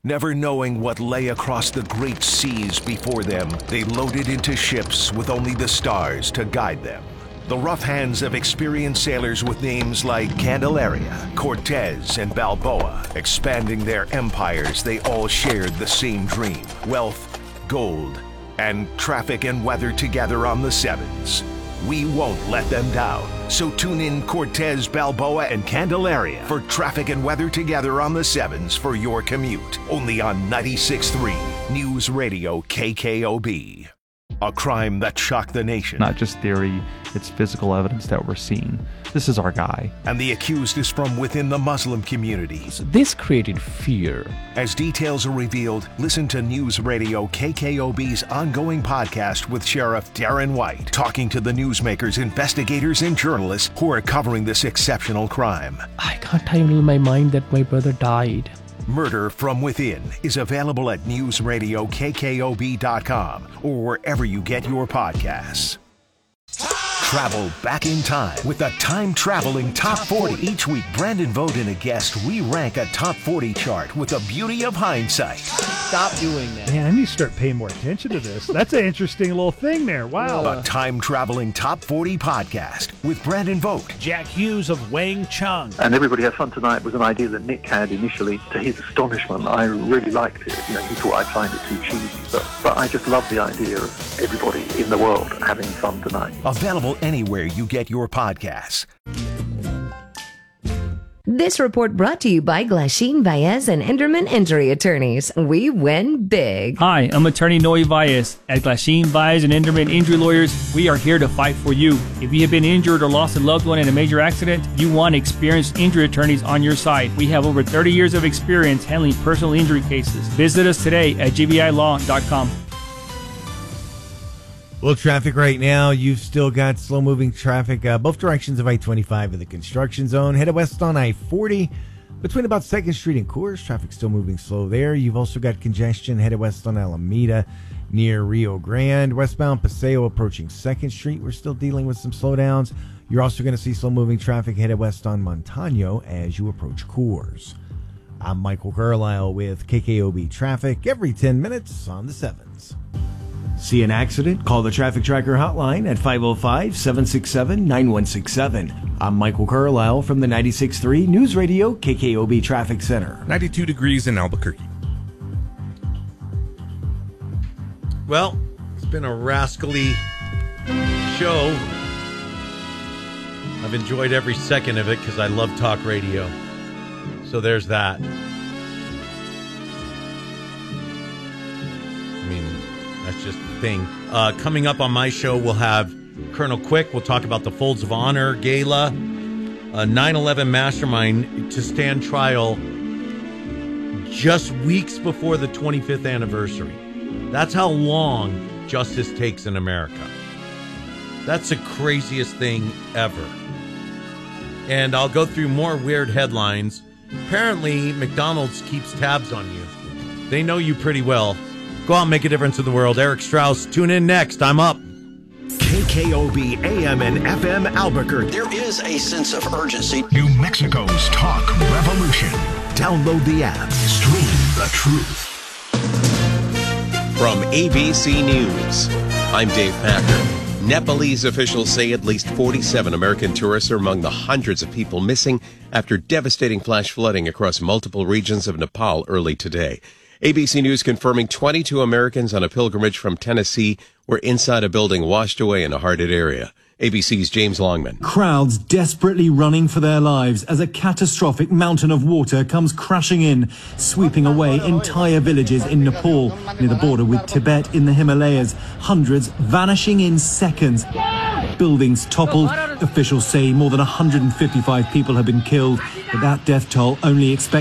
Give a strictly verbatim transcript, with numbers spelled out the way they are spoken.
Never knowing what lay across the great seas before them, they loaded into ships with only the stars to guide them. The rough hands of experienced sailors with names like Candelaria, Cortez, and Balboa, expanding their empires, they all shared the same dream: wealth, gold, and traffic and weather together on the Sevens. We won't let them down. So tune in Cortez, Balboa, and Candelaria for traffic and weather together on the Sevens for your commute. Only on ninety-six point three News Radio K K O B. A crime that shocked the nation. Not just theory, it's physical evidence that we're seeing. This is our guy. And the accused is from within the Muslim community. This created fear. As details are revealed, listen to News Radio K K O B's ongoing podcast with Sheriff Darren White, talking to the newsmakers, investigators, and journalists who are covering this exceptional crime. I can't handle my mind that my brother died. Murder from Within is available at news radio k k o b dot com or wherever you get your podcasts. Travel back in time with the time-traveling Top forty. Each week, Brandon Vogt and a guest re-rank a Top forty chart with the beauty of hindsight. Stop doing that. Man, I need to start paying more attention to this. That's an interesting little thing there. Wow. A time-traveling Top forty podcast with Brandon Vogt. Jack Hughes of Wang Chung. And Everybody Has Fun Tonight was an idea that Nick had initially. To his astonishment, I really liked it. You know, he thought I'd find it too cheesy. But, but I just love the idea of everybody in the world having fun tonight. Available anywhere you get your podcasts. This report brought to you by Glasheen, Baez, and Enderman Injury Attorneys. We win big. Hi, I'm attorney Noe Baez. At Glasheen, Baez, and Enderman Injury Lawyers, we are here to fight for you. If you have been injured or lost a loved one in a major accident, you want experienced injury attorneys on your side. We have over thirty years of experience handling personal injury cases. Visit us today at g b i law dot com. Well, traffic right now, you've still got slow-moving traffic uh, both directions of I twenty-five in the construction zone. Headed west on I forty between about second Street and Coors. Traffic still moving slow there. You've also got congestion headed west on Alameda near Rio Grande. Westbound Paseo approaching second Street. We're still dealing with some slowdowns. You're also going to see slow-moving traffic headed west on Montano as you approach Coors. I'm Michael Carlisle with K K O B Traffic every ten minutes on the sevens. See an accident? Call the Traffic Tracker hotline at five oh five, seven six seven, nine one six seven. I'm Michael Carlisle from the ninety-six point three News Radio K K O B Traffic Center. ninety-two degrees in Albuquerque. Well, it's been a rascally show. I've enjoyed every second of it because I love talk radio. So there's that. I mean, that's just the thing. Uh, coming up on my show, we'll have Colonel Quick. We'll talk about the Folds of Honor Gala, a nine eleven mastermind to stand trial just weeks before the twenty-fifth anniversary. That's how long justice takes in America. That's the craziest thing ever. And I'll go through more weird headlines. Apparently, McDonald's keeps tabs on you. They know you pretty well. Go out and make a difference in the world. Eric Strauss, tune in next. I'm up. K K O B A M and F M Albuquerque. There is a sense of urgency. New Mexico's talk revolution. Download the app. Stream the truth. From A B C News, I'm Dave Packer. Nepalese officials say at least forty-seven American tourists are among the hundreds of people missing after devastating flash flooding across multiple regions of Nepal early today. A B C News confirming twenty-two Americans on a pilgrimage from Tennessee were inside a building washed away in a hard-hit area. A B C's James Longman. Crowds desperately running for their lives as a catastrophic mountain of water comes crashing in, sweeping away entire villages in Nepal, near the border with Tibet in the Himalayas. Hundreds vanishing in seconds. Buildings toppled. Officials say more than one hundred fifty-five people have been killed, but that death toll only expected